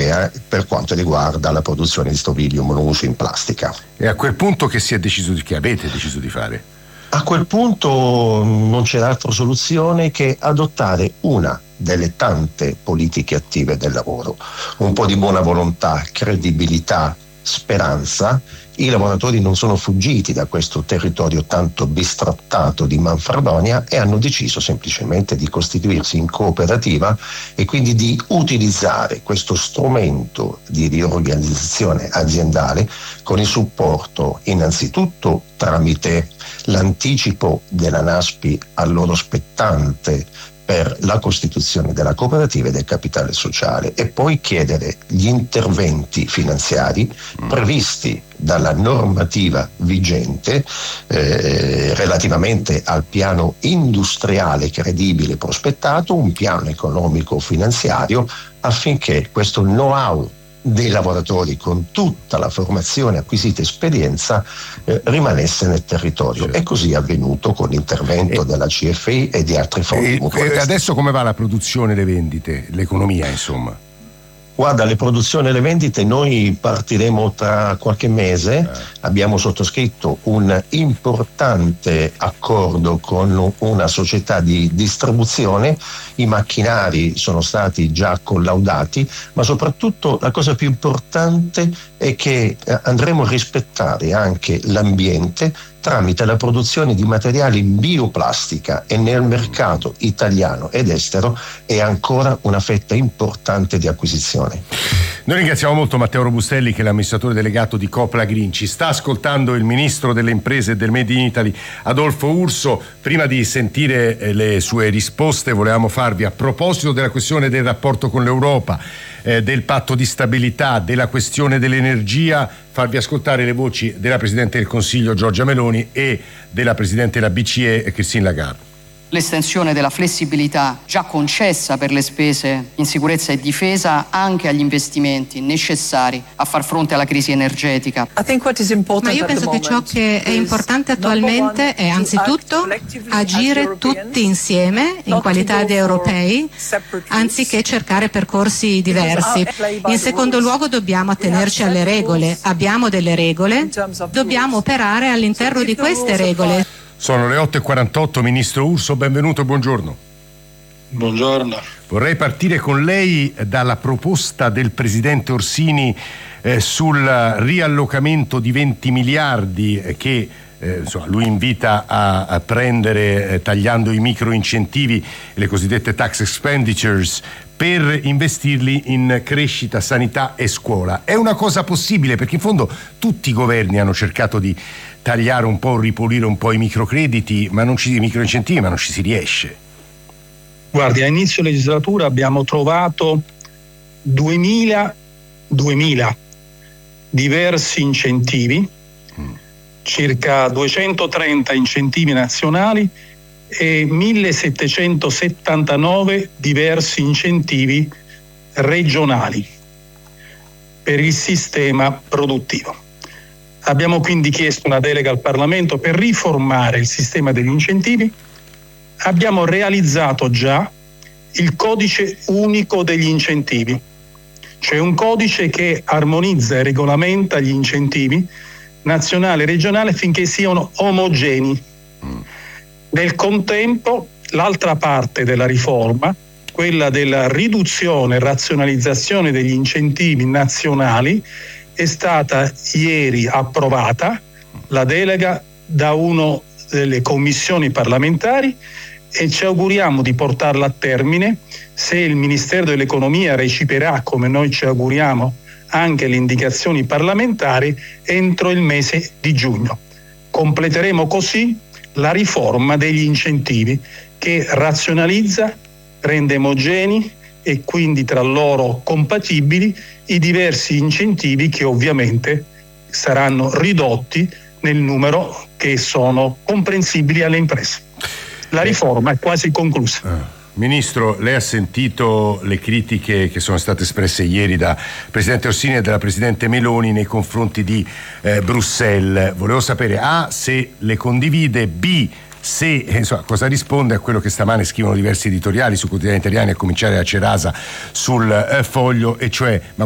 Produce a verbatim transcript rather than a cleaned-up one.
europea per quanto riguarda la produzione di stoviglie monouso in plastica. E a quel punto che si è deciso di, che avete deciso di fare? A quel punto non c'era altra soluzione che adottare una delle tante politiche attive del lavoro, un po' di buona volontà, credibilità, speranza. I lavoratori non sono fuggiti da questo territorio tanto bistrattato di Manfredonia e hanno deciso semplicemente di costituirsi in cooperativa e quindi di utilizzare questo strumento di riorganizzazione aziendale con il supporto innanzitutto tramite l'anticipo della NASPI al loro spettante per la costituzione della cooperativa e del capitale sociale, e poi chiedere gli interventi finanziari previsti dalla normativa vigente eh, relativamente al piano industriale credibile prospettato, un piano economico finanziario affinché questo know-how dei lavoratori con tutta la formazione acquisita e esperienza eh, rimanesse nel territorio. Certo. E così è avvenuto con l'intervento e, della C F I e di altri fondi e, mutualistici. E adesso come va la produzione, le vendite, l'economia insomma? Guarda, le produzioni e le vendite noi partiremo tra qualche mese, eh. abbiamo sottoscritto un importante accordo con una società di distribuzione, i macchinari sono stati già collaudati, ma soprattutto la cosa più importante è che andremo a rispettare anche l'ambiente tramite la produzione di materiali in bioplastica, e nel mercato italiano ed estero è ancora una fetta importante di acquisizione. Noi ringraziamo molto Matteo Robustelli, che è l'amministratore delegato di Copla Green. Ci sta ascoltando il ministro delle imprese e del Made in Italy Adolfo Urso. Prima di sentire le sue risposte volevamo farvi, a proposito della questione del rapporto con l'Europa, eh, del patto di stabilità, della questione dell'energia, farvi ascoltare le voci della Presidente del Consiglio Giorgia Meloni e della Presidente della B C E Christine Lagarde. L'estensione della flessibilità già concessa per le spese in sicurezza e difesa anche agli investimenti necessari a far fronte alla crisi energetica. Ma io penso che ciò che è importante attualmente è anzitutto agire tutti insieme in qualità di europei, anziché cercare percorsi diversi. In secondo luogo dobbiamo attenerci alle regole, abbiamo delle regole, dobbiamo operare all'interno di queste regole. Sono le otto e quarantotto, Ministro Urso, benvenuto, buongiorno. Buongiorno. Vorrei partire con lei dalla proposta del Presidente Orsini eh, sul riallocamento di venti miliardi eh, che eh, insomma, lui invita a, a prendere eh, tagliando i micro incentivi, le cosiddette tax expenditures, per investirli in crescita, sanità e scuola. È una cosa possibile? Perché in fondo tutti i governi hanno cercato di tagliare un po', ripulire un po' i microcrediti, ma non ci, i microincentivi, ma non ci si riesce. Guardi, a inizio legislatura abbiamo trovato duemila, duemila diversi incentivi, mm. circa duecentotrenta incentivi nazionali e millesettecentosettantanove diversi incentivi regionali per il sistema produttivo. Abbiamo quindi chiesto una delega al Parlamento per riformare il sistema degli incentivi. Abbiamo realizzato già il codice unico degli incentivi, cioè un codice che armonizza e regolamenta gli incentivi nazionali e regionali affinché siano omogenei. Mm. Nel contempo, l'altra parte della riforma, quella della riduzione e razionalizzazione degli incentivi nazionali, è stata ieri approvata la delega da una delle commissioni parlamentari e ci auguriamo di portarla a termine, se il Ministero dell'Economia receperà, come noi ci auguriamo, anche le indicazioni parlamentari entro il mese di giugno. Completeremo così la riforma degli incentivi che razionalizza, rende omogenei e quindi tra loro compatibili i diversi incentivi che ovviamente saranno ridotti nel numero che sono comprensibili alle imprese. La riforma è quasi conclusa. Ah. Ministro, lei ha sentito le critiche che sono state espresse ieri da Presidente Orsini e dalla Presidente Meloni nei confronti di eh, Bruxelles. Volevo sapere A, se le condivide, B, se insomma, cosa risponde a quello che stamane scrivono diversi editoriali su quotidiani italiani, a cominciare da Cerasa sul eh, Foglio, e cioè ma